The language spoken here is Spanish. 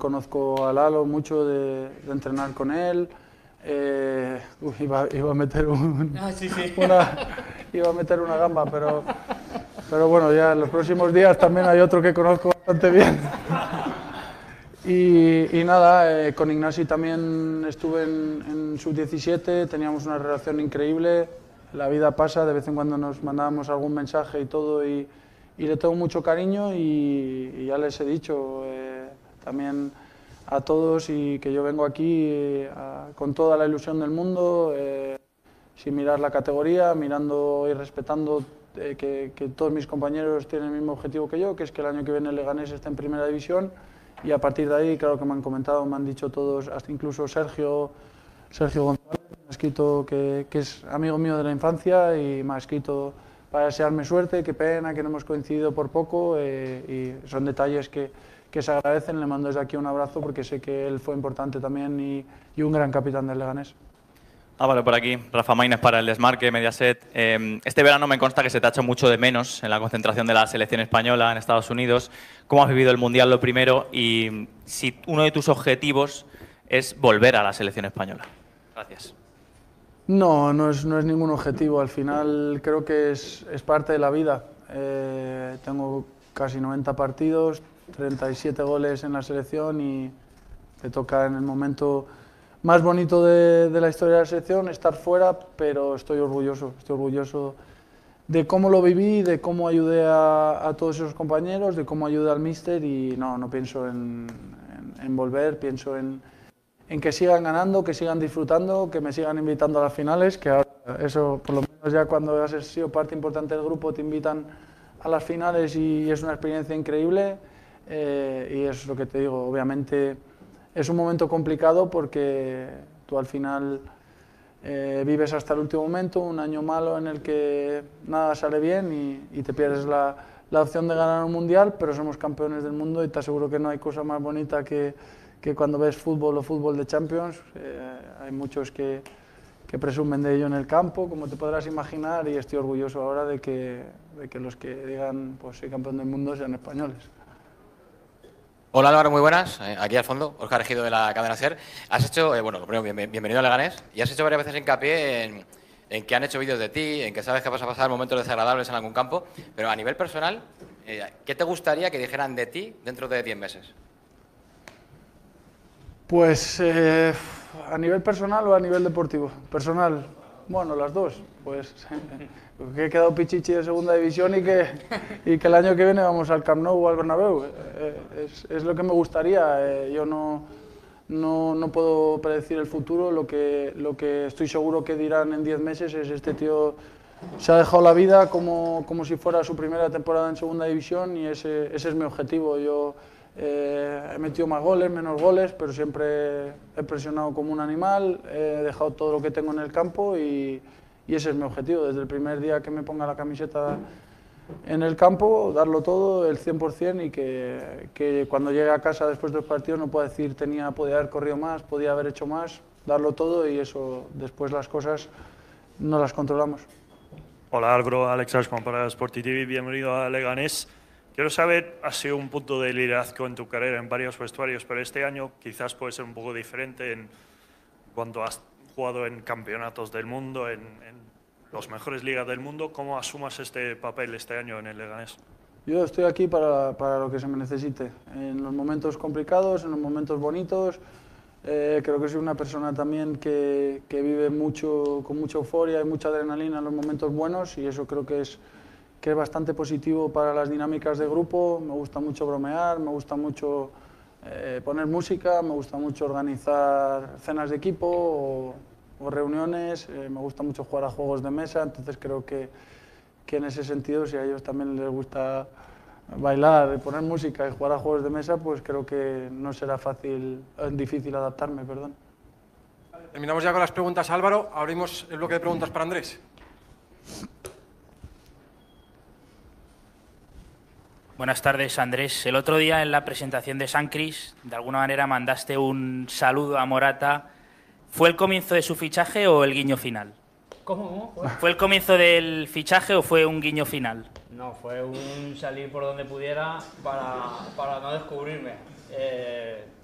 conozco a Lalo mucho de entrenar con él. Iba a meter iba a meter una gamba, pero bueno, ya en los próximos días también hay otro que conozco bastante bien. Y nada, con Ignasi también estuve en Sub-17, teníamos una relación increíble. La vida pasa, de vez en cuando nos mandábamos algún mensaje y todo, y le tengo mucho cariño, y ya les he dicho también a todos y que yo vengo aquí con toda la ilusión del mundo, sin mirar la categoría, mirando y respetando que todos mis compañeros tienen el mismo objetivo que yo, que es que el año que viene el Leganés esté en Primera División, y a partir de ahí, claro que me han comentado, me han dicho todos, hasta incluso Sergio González, me ha escrito que es amigo mío de la infancia y me ha escrito para desearme suerte, qué pena que no hemos coincidido por poco, y son detalles que se agradecen. Le mando desde aquí un abrazo porque sé que él fue importante también y un gran capitán del Leganés. Vale, por aquí, Rafa Maínez para el Desmarque, Mediaset. Este verano me consta que se te ha hecho mucho de menos en la concentración de la selección española en Estados Unidos. ¿Cómo has vivido el Mundial, lo primero? Y si uno de tus objetivos es volver a la selección española. Gracias. No es ningún objetivo. Al final creo que es parte de la vida. Tengo casi 90 partidos, 37 goles en la selección y te toca en el momento más bonito de la historia de la selección estar fuera, pero estoy orgulloso de cómo lo viví, de cómo ayudé a todos esos compañeros, de cómo ayudé al míster, y no pienso en volver, pienso en que sigan ganando, que sigan disfrutando, que me sigan invitando a las finales, que ahora eso por lo menos ya cuando has sido parte importante del grupo te invitan a las finales y es una experiencia increíble, y eso es lo que te digo. Obviamente es un momento complicado porque tú al final vives hasta el último momento, un año malo en el que nada sale bien y te pierdes la opción de ganar un mundial, pero somos campeones del mundo y te aseguro que no hay cosa más bonita que cuando ves fútbol o fútbol de Champions. Hay muchos que presumen de ello en el campo, como te podrás imaginar, y estoy orgulloso ahora de que los que digan pues soy campeón del mundo sean españoles. Hola Álvaro, muy buenas. Aquí al fondo, Óscar Ejido de la cadena SER. Has hecho, bueno, lo primero, bienvenido a Leganés, y has hecho varias veces hincapié en que han hecho vídeos de ti, en que sabes que vas a pasar momentos desagradables en algún campo, pero a nivel personal, ¿qué te gustaría que dijeran de ti dentro de 10 meses? Pues a nivel personal o a nivel deportivo. Personal, bueno, las dos. Pues que he quedado pichichi de segunda división y que el año que viene vamos al Camp Nou o al Bernabéu. Es lo que me gustaría. Yo no puedo predecir el futuro. Lo que estoy seguro que dirán en 10 meses es: este tío se ha dejado la vida como si fuera su primera temporada en segunda división, y ese es mi objetivo. Yo he metido más goles, menos goles, pero siempre he presionado como un animal, he dejado todo lo que tengo en el campo y ese es mi objetivo. Desde el primer día que me ponga la camiseta en el campo, darlo todo, el 100%, y que cuando llegue a casa después de los partidos no pueda decir podía haber corrido más, podía haber hecho más, darlo todo, y eso después las cosas no las controlamos. Hola Álvaro, Alex Ashman para Sport TV, bienvenido a Leganés. Quiero saber, ha sido un punto de liderazgo en tu carrera en varios vestuarios, pero este año quizás puede ser un poco diferente en cuanto has jugado en campeonatos del mundo, en las mejores ligas del mundo. ¿Cómo asumas este papel este año en el Leganés? Yo estoy aquí para lo que se me necesite, en los momentos complicados, en los momentos bonitos. Creo que soy una persona también que vive mucho, con mucha euforia y mucha adrenalina en los momentos buenos, y eso creo que es bastante positivo para las dinámicas de grupo. Me gusta mucho bromear, me gusta mucho poner música, me gusta mucho organizar cenas de equipo o reuniones, me gusta mucho jugar a juegos de mesa, entonces creo que en ese sentido, si a ellos también les gusta bailar, poner música y jugar a juegos de mesa, pues creo que no será difícil adaptarme, perdón. Terminamos ya con las preguntas, Álvaro. Abrimos el bloque de preguntas para Andrés. Buenas tardes, Andrés. El otro día en la presentación de San Cris, de alguna manera mandaste un saludo a Morata. ¿Fue el comienzo de su fichaje o el guiño final? ¿Cómo? ¿Fue el comienzo del fichaje o fue un guiño final? No, fue un salir por donde pudiera para no descubrirme.